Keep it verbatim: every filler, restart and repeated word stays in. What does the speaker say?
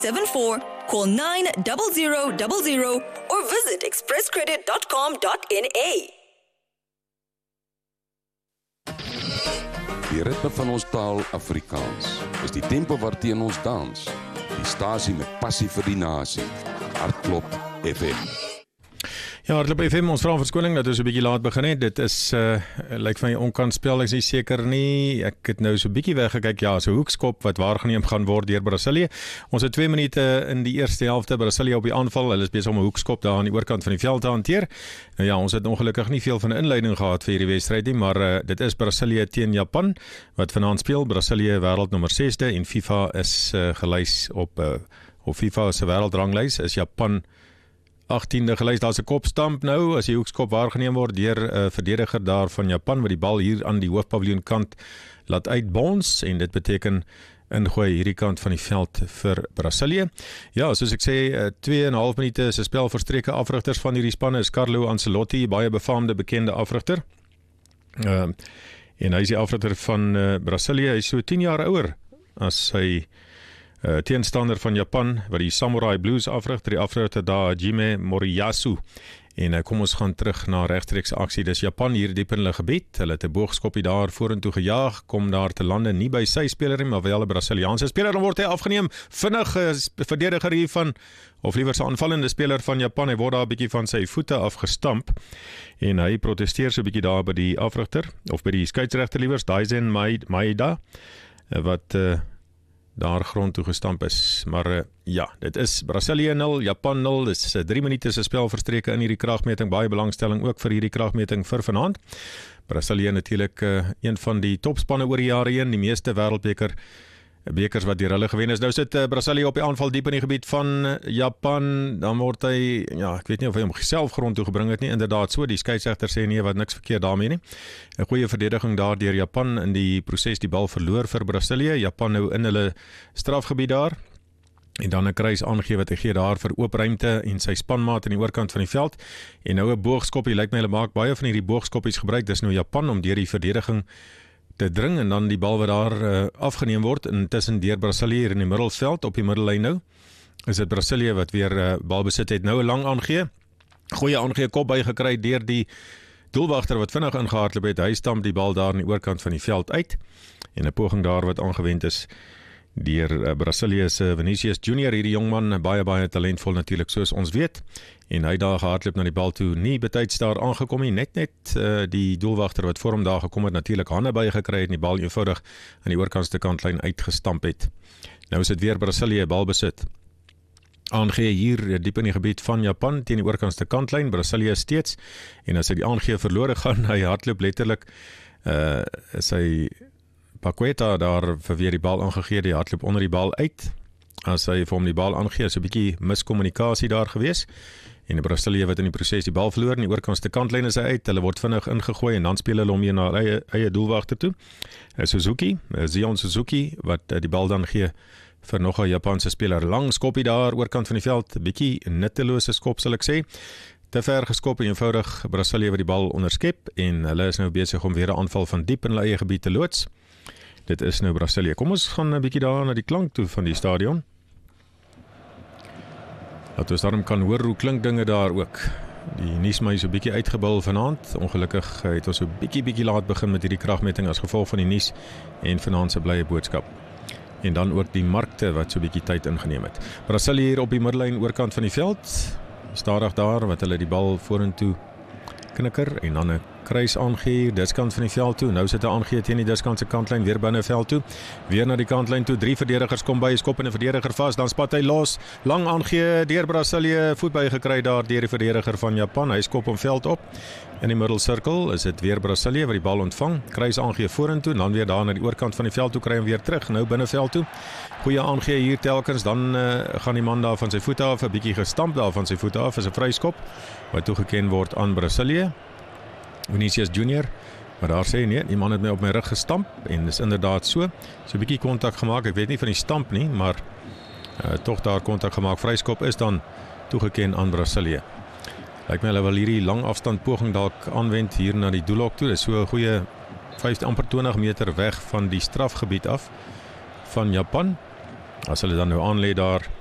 seven four, call nine zero zero zero zero or visit express credit dot com dot n a. Die ritme van ons taal Afrikaans is die tempo waarteen ons dans. Die stasie met passie vir die nasie. Hartklop F M. Ja, Hartklop F M, ons vra om verskoning dat ons 'n bietjie laat begin het. Dit is, uh, lyk van jy onkant spel, ek is nie seker nie. Ek het nou so 'n bietjie weggekyk, ja, so hoekskop wat waargeneem gaan word deur Brasilië. Ons het twee minute in die eerste helfte, Brasilië op die aanval, hulle is besig om 'n hoekskop daar aan die oorkant van die veld te hanteer. Nou ja, ons het ongelukkig nie veel van 'n inleiding gehad vir hierdie wedstryd nie, maar uh, dit is Brasilië teen Japan, wat vanaand speel. Brasilië wêreldnommer sesde en FIFA is uh, gelys op, uh, op FIFA se wêreldranglys, is Japan achttiende gelys. Daar's 'n kopstamp nou as die hoekskop waargeneem word deur 'n uh, verdediger daar van Japan wat die bal hier aan die hoofpaviljoen kant laat uitbons en dit beteken ingooi hierdie kant van die veld vir Brasilië. Ja, soos ek sê, uh, twee en 'n half minute is 'n spel verstreke. Afrigters van hierdie spanne is Carlo Ancelotti, baie befaamde bekende afrigter. Uh, en hy is die afrigter van uh, Brasilië. Hy is so tien jaar ouer as sy Uh, teenstander van Japan, wat die Samurai Blues afrigter, die afrigter daar Hajime Moriyasu. En uh, kom ons gaan terug na regstreeks aksie. Dis Japan hier diep in hulle gebied. Hulle het 'n boogskoppie daar vorentoe gejaag, kom daar te lande nie by sy speler nie, maar wel 'n Brasiliaanse speler. Dan word hy afgeneem. Vinnig uh, verdediger hiervan, of liewer sy aanvallende speler van Japan, hy word daar 'n bietjie van sy voete afgestamp. En hy protesteer so 'n bietjie daar by die afrigter, of by die skeieregter liewers, Daisen Maeda, uh, wat uh, daar grond toe gestamp is. Maar uh, ja, dit is Brasilië nul, Japan nul, dit is uh, drie minute se spel verstreke in hierdie kragmeting, baie belangstelling ook vir hierdie kragmeting vir vanaand. Brasilië natuurlik uh, een van die topspanne oor die jare heen, die meeste wêreldbeker bekers wat deur hulle gewen is. Nou sit uh, Brasilië op die aanval diep in die gebied van Japan, dan word hy, ja, ek weet nie of hy hom self grond toe gebring het nie, inderdaad so, die skeieregter sê nee, wat niks verkeerd daarmee nie. 'n Goeie verdediging daar deur Japan in die proses, die bal verloor vir Brasilië, Japan nou in hulle strafgebied daar, en dan 'n kruis aangee wat hy gee daar vir oop ruimte en sy spanmaat aan die oorkant van die veld, en nou 'n boogskoppie, lyk my hulle maak baie van hierdie boogskoppies gebruik, dis nou Japan om deur die verdediging te dring, en dan die bal wat daar uh, afgeneem word, intussen deur Brasilië hier in die middelsveld, op die middellyn nou, is dit Brasilië wat weer uh, bal besit het, nou 'n lang aangee, goeie aangee, kop by gekry deur die doelwagter wat vinnig ingehardloop het, hy stamp die bal daar aan die oorkant van die veld uit, en 'n poging daar wat aangewend is deur uh, Brasilië se Vinicius Junior, hierdie jongman, baie baie talentvol natuurlik soos ons weet, en hy daar gehardloop na die bal toe, nie betyds daar aangekom nie, net net uh, die doelwagter wat voor hom daar gekom het, natuurlik hande by gekry het en die bal eenvoudig aan die oorkantste kantlyn uitgestamp het. Nou is dit weer Brasilië bal besit. Aangee hier diep in die gebied van Japan teen die oorkantste kantlyn, Brasilië steeds, en as hy die aangee verlore gaan, hy hardloop letterlik uh, sy Paqueta daar vir weer die bal aangegee, die hardloop onder die bal uit, as hy vir hom die bal aangee, is 'n bietjie miskommunikasie daar gewees, en Brasilië wat in die proses die bal verloor, in die oorkantste kantlyn is hy uit, hulle word vinnig ingegooi, en dan speel hulle hom hier na eie, eie doelwagter toe, Suzuki, Zion Suzuki, wat die bal dan gee vir nog 'n Japanse speler, lang skoppie daar, oorkant van die veld, bietjie nuttelose skop sal ek sê, te ver geskop en eenvoudig Brasilië wat die bal onderskep, en hulle is nou besig om weer 'n aanval van diep in hulle eie gebied te loods. Dit is nou Brasilië. Kom ons gaan 'n bietjie daar na die klank toe van die stadion. Dat ons daarom kan hoor hoe klink dinge daar ook. Die nuus my so 'n bietjie uitgebul vanaand. Ongelukkig het ons so 'n bietjie bietjie laat begin met hierdie kragmeting as gevolg van die nuus en vanaand se blye boodskap. En dan ook die markte wat so 'n bietjie tyd ingeneem het. Brasilië hier op die middellyn oorkant van die veld. Stadig daar wat hulle die bal vorentoe knikker en dan 'n kruis aangee, diskant van die veld toe, nou sit hy aangee teen die diskant se kantlyn, weer binne veld toe, weer na die kantlyn toe, drie verdedigers kom by, skop en 'n verdediger vas, dan spat hy los, lang aangee deur Brasilië, voet by gekry daar deur die verdediger van Japan, hy skop hom veld op, in die middelsirkel is dit weer Brasilië wat die bal ontvang, kruis aangee vorentoe, dan weer daar na die oorkant van die veld toe, kry hom weer terug, nou binne veld toe, goeie aangee hier telkens, dan uh, gaan die man daar van sy voete af, 'n bietjie gestamp daar van sy voete af, is 'n vryskop, wat toegeken word aan Brasilië, Vinicius Junior, maar daar sê nee, die man het my op my rug gestamp, en is inderdaad so, so 'n bietjie kontak gemaak, ek weet nie van die stamp nie, maar uh, toch daar kontak gemaak, vryskop is dan toegeken aan Brasilië. Lyk my hulle wil hierdie lang afstand poging dalk aanwend hier na die doelhok toe, dit is so 'n goeie vyf amper twintig meter weg van die strafgebied af van Japan, as hulle dan nou aanlê daar